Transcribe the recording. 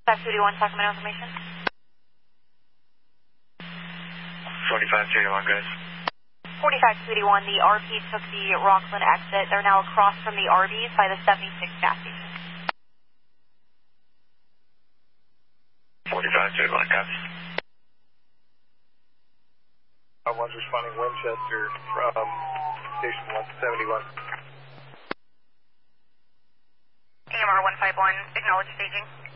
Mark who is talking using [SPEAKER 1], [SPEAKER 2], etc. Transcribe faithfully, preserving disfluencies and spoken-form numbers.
[SPEAKER 1] five two one, Sacramento information.
[SPEAKER 2] forty-five two one, guys.
[SPEAKER 1] forty-five two one, the R P took the Rockland exit. They're now across from the Arby's by the seventy-six gas station.
[SPEAKER 2] forty-five two one, copy.
[SPEAKER 3] I was responding Winchester from station one seventy-one.
[SPEAKER 1] A M R one five one, acknowledge staging.